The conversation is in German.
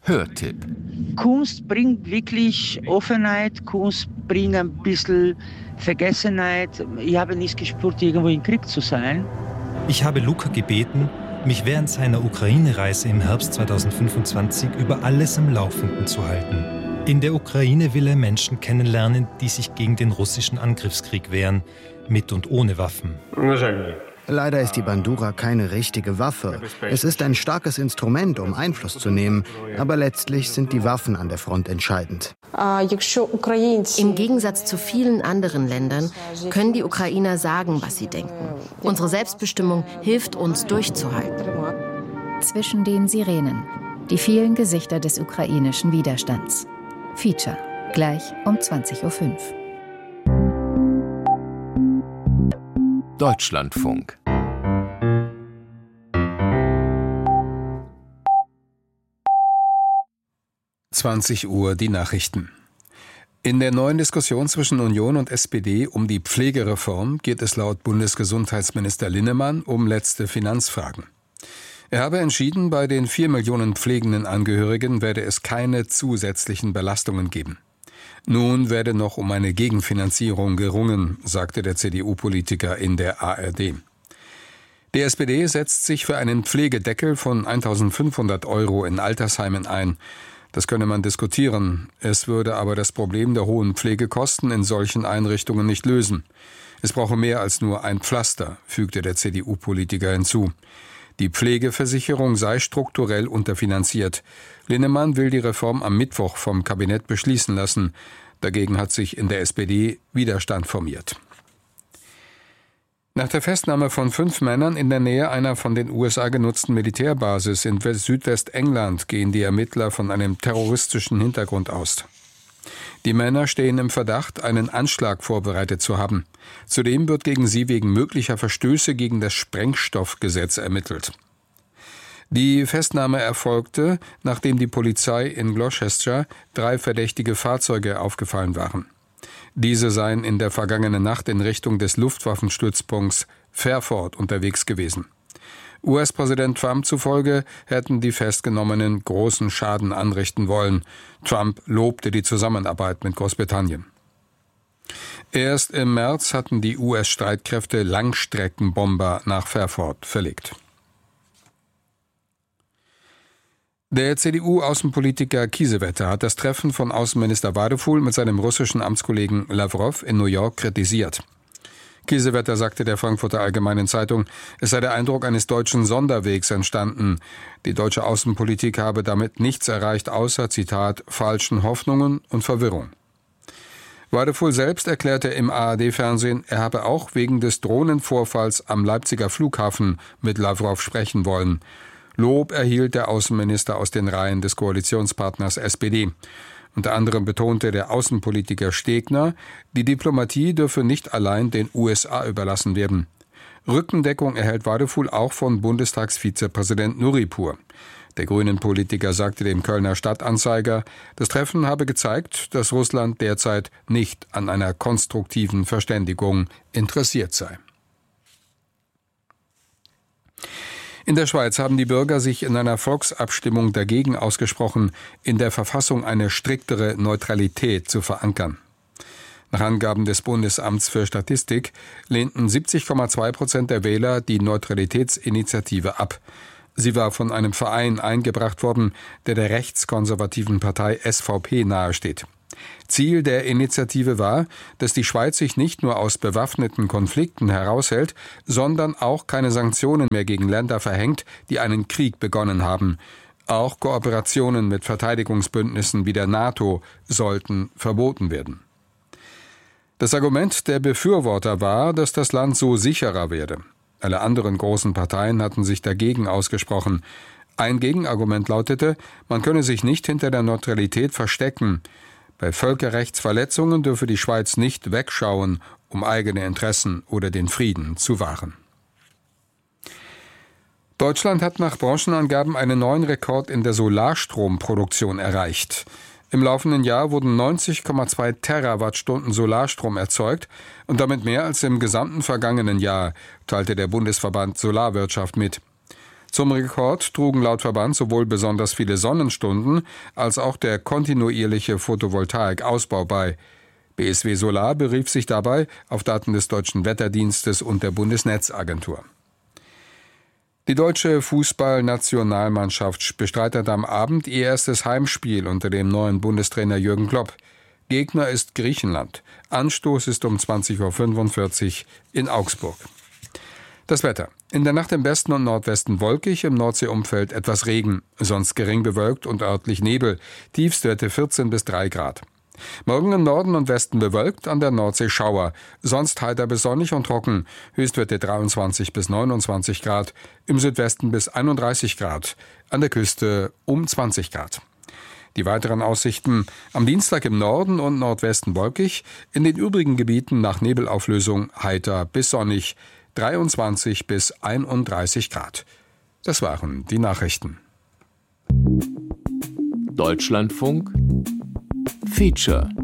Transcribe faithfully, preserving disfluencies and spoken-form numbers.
Hörtipp. Kunst bringt wirklich Offenheit, Kunst bringt ein bisschen Vergessenheit. Ich habe nicht gespürt, irgendwo im Krieg zu sein. Ich habe Luca gebeten, mich während seiner Ukraine-Reise im Herbst zweitausendfünfundzwanzig über alles am Laufenden zu halten. In der Ukraine will er Menschen kennenlernen, die sich gegen den russischen Angriffskrieg wehren, mit und ohne Waffen. Leider ist die Bandura keine richtige Waffe. Es ist ein starkes Instrument, um Einfluss zu nehmen, aber letztlich sind die Waffen an der Front entscheidend. Im Gegensatz zu vielen anderen Ländern können die Ukrainer sagen, was sie denken. Unsere Selbstbestimmung hilft uns, durchzuhalten. Zwischen den Sirenen. Die vielen Gesichter des ukrainischen Widerstands. Feature. Gleich um zwanzig Uhr fünf. Deutschlandfunk. zwanzig Uhr die Nachrichten. In der neuen Diskussion zwischen Union und S P D um die Pflegereform geht es laut Bundesgesundheitsminister Linnemann um letzte Finanzfragen. Er habe entschieden, bei den vier Millionen pflegenden Angehörigen werde es keine zusätzlichen Belastungen geben. Nun werde noch um eine Gegenfinanzierung gerungen, sagte der C D U-Politiker in der A R D. Die S P D setzt sich für einen Pflegedeckel von eintausendfünfhundert Euro in Altersheimen ein. Das könne man diskutieren. Es würde aber das Problem der hohen Pflegekosten in solchen Einrichtungen nicht lösen. Es brauche mehr als nur ein Pflaster, fügte der C D U-Politiker hinzu. Die Pflegeversicherung sei strukturell unterfinanziert. Linnemann will die Reform am Mittwoch vom Kabinett beschließen lassen. Dagegen hat sich in der S P D Widerstand formiert. Nach der Festnahme von fünf Männern in der Nähe einer von den U S A genutzten Militärbasis in Südwestengland gehen die Ermittler von einem terroristischen Hintergrund aus. Die Männer stehen im Verdacht, einen Anschlag vorbereitet zu haben. Zudem wird gegen sie wegen möglicher Verstöße gegen das Sprengstoffgesetz ermittelt. Die Festnahme erfolgte, nachdem die Polizei in Gloucester drei verdächtige Fahrzeuge aufgefallen waren. Diese seien in der vergangenen Nacht in Richtung des Luftwaffenstützpunkts Fairford unterwegs gewesen. U S-Präsident Trump zufolge hätten die Festgenommenen großen Schaden anrichten wollen. Trump lobte die Zusammenarbeit mit Großbritannien. Erst im März hatten die U S-Streitkräfte Langstreckenbomber nach Fairford verlegt. Der C D U-Außenpolitiker Kiesewetter hat das Treffen von Außenminister Wadefuhl mit seinem russischen Amtskollegen Lawrow in New York kritisiert. Kiesewetter sagte der Frankfurter Allgemeinen Zeitung, es sei der Eindruck eines deutschen Sonderwegs entstanden. Die deutsche Außenpolitik habe damit nichts erreicht, außer, Zitat, falschen Hoffnungen und Verwirrung. Wadefuhl selbst erklärte im A R D-Fernsehen, er habe auch wegen des Drohnenvorfalls am Leipziger Flughafen mit Lawrow sprechen wollen. Lob erhielt der Außenminister aus den Reihen des Koalitionspartners S P D. Unter anderem betonte der Außenpolitiker Stegner, die Diplomatie dürfe nicht allein den U S A überlassen werden. Rückendeckung erhält Wadefuhl auch von Bundestagsvizepräsident Nuripur. Der Grünen-Politiker sagte dem Kölner Stadtanzeiger, das Treffen habe gezeigt, dass Russland derzeit nicht an einer konstruktiven Verständigung interessiert sei. In der Schweiz haben die Bürger sich in einer Volksabstimmung dagegen ausgesprochen, in der Verfassung eine striktere Neutralität zu verankern. Nach Angaben des Bundesamts für Statistik lehnten siebzig Komma zwei Prozent der Wähler die Neutralitätsinitiative ab. Sie war von einem Verein eingebracht worden, der der rechtskonservativen Partei S V P nahesteht. Ziel der Initiative war, dass die Schweiz sich nicht nur aus bewaffneten Konflikten heraushält, sondern auch keine Sanktionen mehr gegen Länder verhängt, die einen Krieg begonnen haben. Auch Kooperationen mit Verteidigungsbündnissen wie der NATO sollten verboten werden. Das Argument der Befürworter war, dass das Land so sicherer werde. Alle anderen großen Parteien hatten sich dagegen ausgesprochen. Ein Gegenargument lautete, man könne sich nicht hinter der Neutralität verstecken. Bei Völkerrechtsverletzungen dürfe die Schweiz nicht wegschauen, um eigene Interessen oder den Frieden zu wahren. Deutschland hat nach Branchenangaben einen neuen Rekord in der Solarstromproduktion erreicht. Im laufenden Jahr wurden neunzig Komma zwei Terawattstunden Solarstrom erzeugt und damit mehr als im gesamten vergangenen Jahr, teilte der Bundesverband Solarwirtschaft mit. Zum Rekord trugen laut Verband sowohl besonders viele Sonnenstunden als auch der kontinuierliche Photovoltaikausbau bei. B S W Solar berief sich dabei auf Daten des Deutschen Wetterdienstes und der Bundesnetzagentur. Die deutsche Fußballnationalmannschaft bestreitet am Abend ihr erstes Heimspiel unter dem neuen Bundestrainer Jürgen Klopp. Gegner ist Griechenland. Anstoß ist um zwanzig Uhr fünfundvierzig in Augsburg. Das Wetter. In der Nacht im Westen und Nordwesten wolkig, im Nordseeumfeld etwas Regen, sonst gering bewölkt und örtlich Nebel. Tiefstwerte vierzehn bis drei Grad. Morgen im Norden und Westen bewölkt, an der Nordsee Schauer. Sonst heiter bis sonnig und trocken. Höchstwerte dreiundzwanzig bis neunundzwanzig Grad. Im Südwesten bis einunddreißig Grad. An der Küste um zwanzig Grad. Die weiteren Aussichten: am Dienstag im Norden und Nordwesten wolkig. In den übrigen Gebieten nach Nebelauflösung heiter bis sonnig. dreiundzwanzig bis einunddreißig Grad. Das waren die Nachrichten. Deutschlandfunk Feature